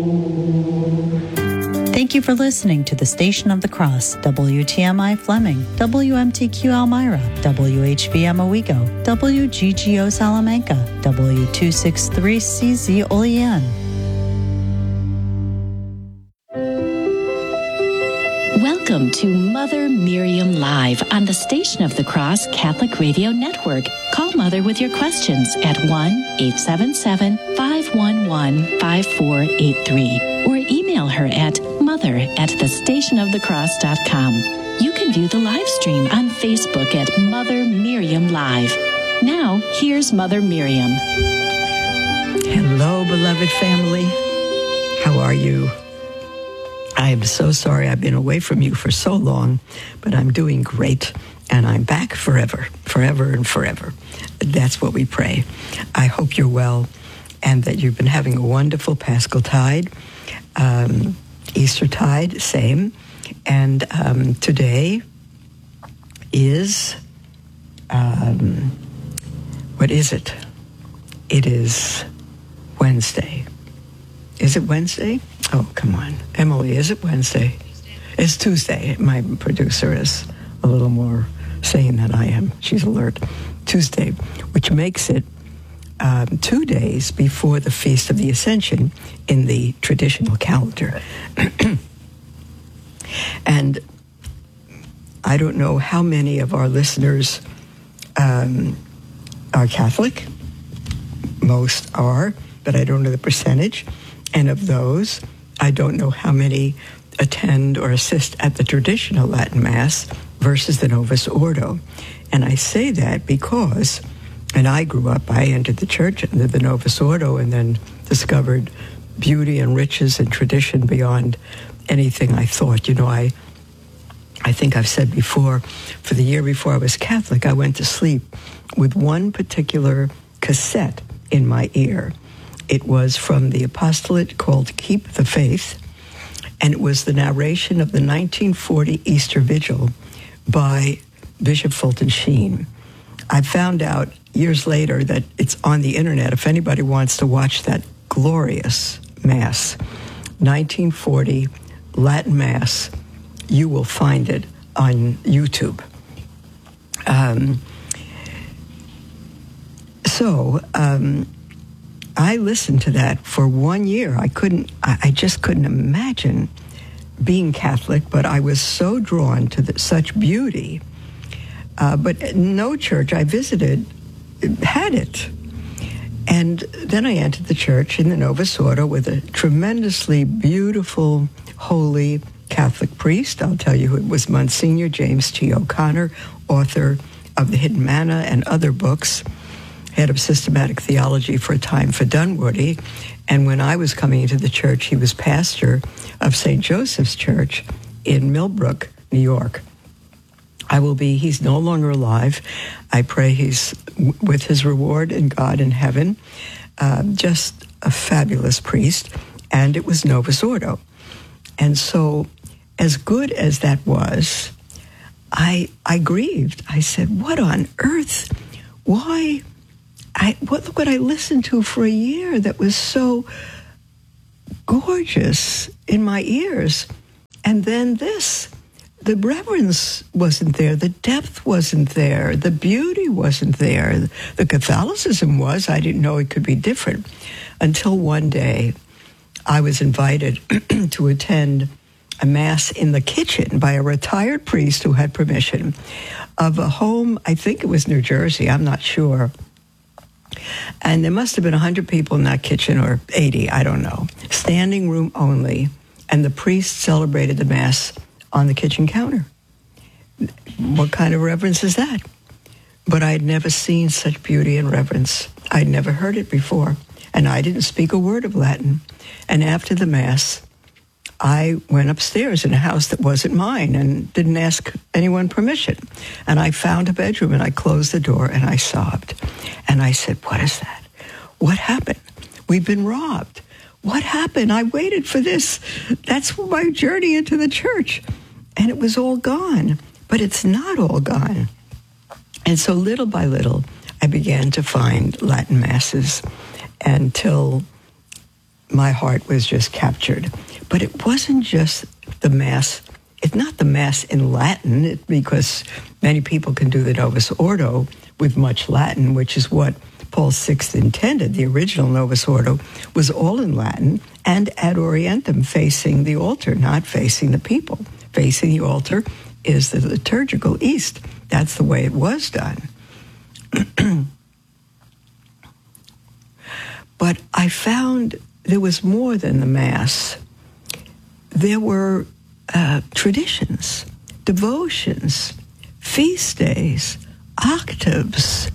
Thank you for listening to the Station of the Cross, WTMI Fleming, WMTQ Elmira, WHVM Owego, WGGO Salamanca, W263CZ Olean. Welcome to Mother Miriam Live on the Station of the Cross Catholic Radio Network. Call Mother with your questions at 1-877-511-5483 or email her at mother@thestationofthecross.com. You can view the live stream on Facebook at Mother Miriam Live. Now, here's Mother Miriam. Hello, beloved family. How are you? I am so sorry I've been away from you for so long, but I'm doing great, and I'm back forever, forever and forever. That's what we pray. I hope you're well and that you've been having a wonderful Paschal Tide, Easter Tide, same. And today is, what is it? It is Wednesday. Is it Wednesday? Oh, come on. Emily, is it Wednesday? It's Tuesday. My producer is a little more sane than I am. She's alert. Tuesday, which makes it 2 days before the Feast of the Ascension in the traditional calendar. And I don't know how many of our listeners are Catholic. Most are, but I don't know the percentage. And of those, I don't know how many attend or assist at the traditional Latin Mass versus the Novus Ordo. And I say that because, and I entered the church under the Novus Ordo and then discovered beauty and riches and tradition beyond anything I thought. You know, I think I've said before, for the year before I was Catholic, I went to sleep with one particular cassette in my ear. It was from the apostolate called Keep the Faith, and it was the narration of the 1940 Easter Vigil by Bishop Fulton Sheen. I found out years later that it's on the internet. If anybody wants to watch that glorious Mass, 1940 Latin Mass, you will find it on YouTube. I listened to that for 1 year. I just couldn't imagine being Catholic, but I was so drawn to such beauty. But no church I visited had it. And then I entered the church in the Novus Ordo with a tremendously beautiful, holy Catholic priest. I'll tell you who it was, Monsignor James T. O'Connor, author of The Hidden Manna and other books, head of systematic theology for a time for Dunwoody. And when I was coming into the church, he was pastor of St. Joseph's Church in Millbrook, New York. He's no longer alive. I pray he's with his reward in God in heaven. Just a fabulous priest. And it was Novus Ordo. And so, as good as that was, I grieved. I said, what on earth? Why? Look what I listened to for a year that was so gorgeous in my ears. And then this, the reverence wasn't there, the depth wasn't there, the beauty wasn't there. The Catholicism was. I didn't know it could be different until one day I was invited to attend a Mass in the kitchen by a retired priest who had permission of a home, I think it was New Jersey, I'm not sure. And there must have been 100 people in that kitchen, or 80, I don't know. Standing room only. And the priest celebrated the Mass on the kitchen counter. What kind of reverence is that? But I had never seen such beauty and reverence. I'd never heard it before. And I didn't speak a word of Latin. And after the Mass, I went upstairs in a house that wasn't mine and didn't ask anyone permission. And I found a bedroom and I closed the door and I sobbed. And I said, what is that? What happened? We've been robbed. What happened? I waited for this. That's my journey into the church. And it was all gone. But it's not all gone. And so little by little, I began to find Latin Masses until my heart was just captured. But it wasn't just the Mass. It's not the Mass in Latin, because many people can do the Novus Ordo with much Latin, which is what Paul VI intended. The original Novus Ordo was all in Latin and ad orientem, facing the altar, not facing the people. Facing the altar is the liturgical East. That's the way it was done. But I found there was more than the Mass. There were traditions, devotions, feast days, octaves.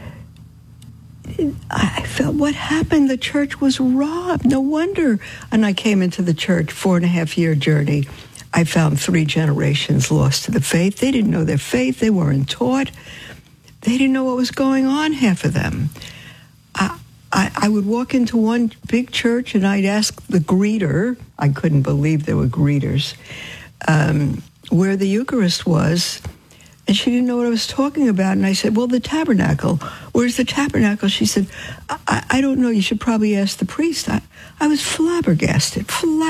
I felt what happened. The church was robbed. No wonder. And I came into the church, 4.5-year journey. I found 3 generations lost to the faith. They didn't know their faith. They weren't taught. They didn't know what was going on, half of them. I would walk into one big church and I'd ask the greeter, I couldn't believe there were greeters, where the Eucharist was, and she didn't know what I was talking about. And I said, well, the tabernacle. Where's the tabernacle? She said, I don't know. You should probably ask the priest. I was flabbergasted.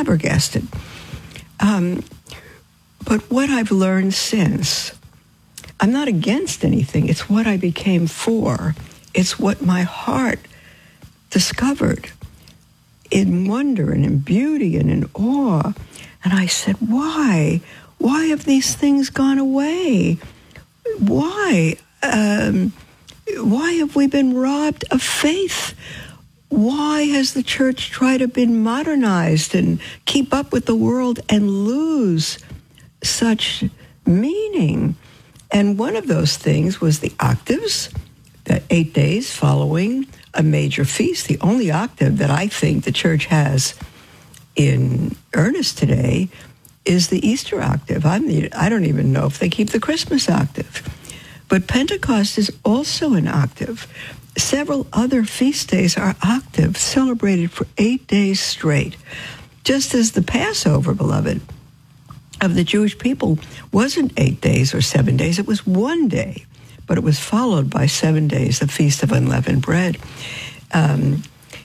But what I've learned since, I'm not against anything. It's what I became for. It's what my heart discovered in wonder and in beauty and in awe. And I said, why? Why have these things gone away? Why? Why have we been robbed of faith? Why has the church tried to be modernized and keep up with the world and lose such meaning? And one of those things was the octaves, the 8 days following a major feast. The only octave that I think the church has in earnest today is the Easter octave. I don't even know if they keep the Christmas octave. But Pentecost is also an octave. Several other feast days are octaves, celebrated for 8 days straight. Just as the Passover, beloved, of the Jewish people wasn't 8 days or 7 days, it was 1 day. But it was followed by 7 days, the Feast of Unleavened Bread. And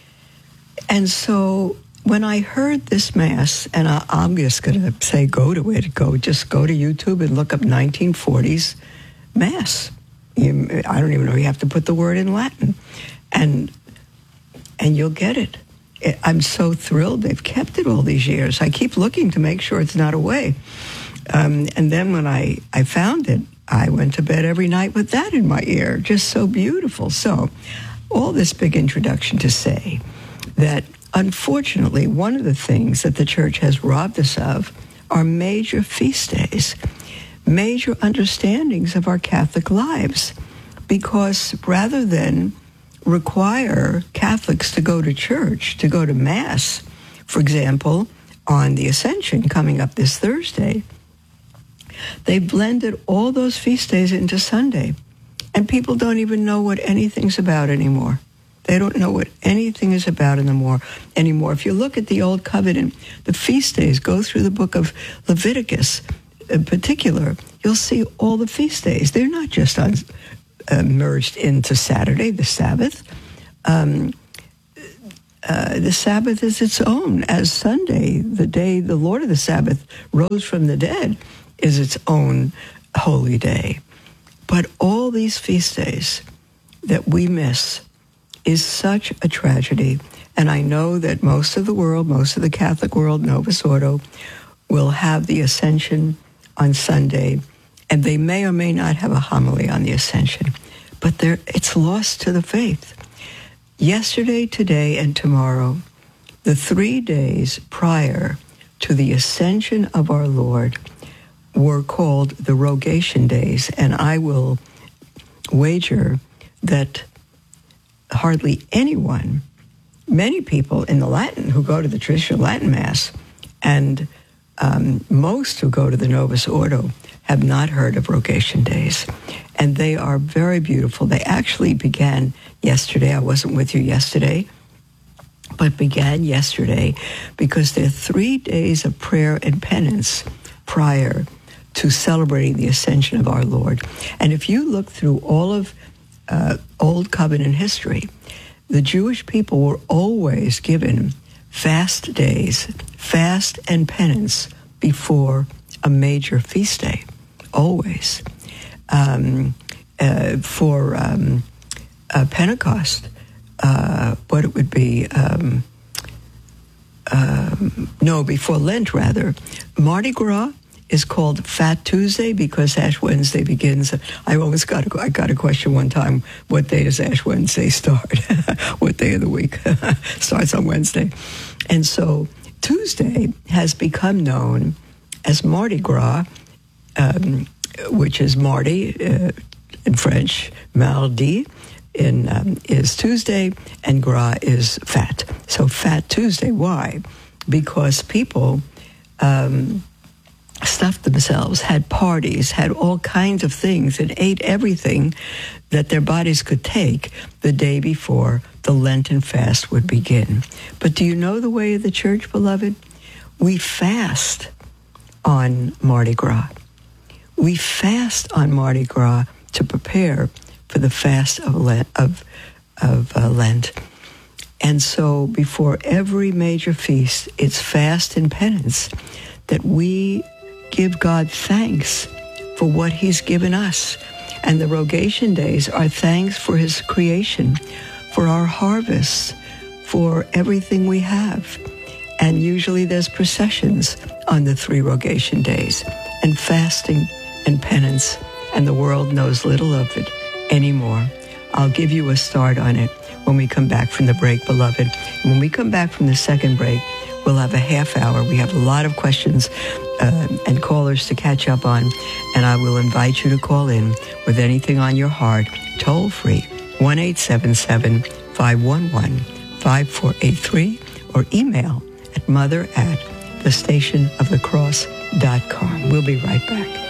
so when I heard this Mass, and I'm just going to say go to it, just go to YouTube and look up 1940s Mass. I don't even know, you have to put the word in Latin. And you'll get it. I'm so thrilled they've kept it all these years. I keep looking to make sure it's not away. And then when I found it, I went to bed every night with that in my ear. Just so beautiful. So all this big introduction to say that, unfortunately, one of the things that the church has robbed us of are major feast days, major understandings of our Catholic lives. Because rather than require Catholics to go to church, to go to Mass, for example, on the Ascension coming up this Thursday, they blended all those feast days into Sunday. And people don't even know what anything's about anymore. They don't know what anything is about anymore. If you look at the Old Covenant, the feast days, go through the book of Leviticus in particular, you'll see all the feast days. They're not just merged into Saturday, the Sabbath. The Sabbath is its own, as Sunday, the day the Lord of the Sabbath rose from the dead, is its own holy day. But all these feast days that we miss is such a tragedy. And I know that most of the world, most of the Catholic world, Novus Ordo, will have the Ascension on Sunday, and they may or may not have a homily on the Ascension. But it's lost to the faith. Yesterday, today, and tomorrow, the 3 days prior to the Ascension of our Lord, were called the Rogation Days, and I will wager that hardly anyone, many people in the Latin who go to the traditional Latin Mass, and most who go to the Novus Ordo, have not heard of Rogation Days. And they are very beautiful. They actually began yesterday. I wasn't with you yesterday, but began yesterday because they're 3 days of prayer and penance prior to celebrating the Ascension of our Lord. And if you look through all of Old Covenant history, the Jewish people were always given fast days, fast and penance before a major feast day, always. For Pentecost, what it would be, before Lent, rather. Mardi Gras is called Fat Tuesday because Ash Wednesday begins. I got a question one time, what day does Ash Wednesday start? What day of the week starts on Wednesday? And so Tuesday has become known as Mardi Gras, which is Mardi in French, Mardi is Tuesday, and Gras is fat. So Fat Tuesday. Why? Because people stuffed themselves, had parties, had all kinds of things, and ate everything that their bodies could take the day before the Lenten fast would begin. But do you know the way of the church, beloved? We fast on Mardi Gras. We fast on Mardi Gras to prepare for the fast of Lent. And so before every major feast, it's fast and penance that we give God thanks for what he's given us. And the Rogation days are thanks for his creation, for our harvest, for everything we have. And usually there's processions on the 3 Rogation days, and fasting and penance, and the world knows little of it anymore. I'll give you a start on it when we come back from the break, beloved. And when we come back from the second break, we'll have a half hour. We have a lot of questions and callers to catch up on, and I will invite you to call in with anything on your heart, toll free, 1-877-511-5483, or email at mother@thestationofthecross.com. We'll be right back.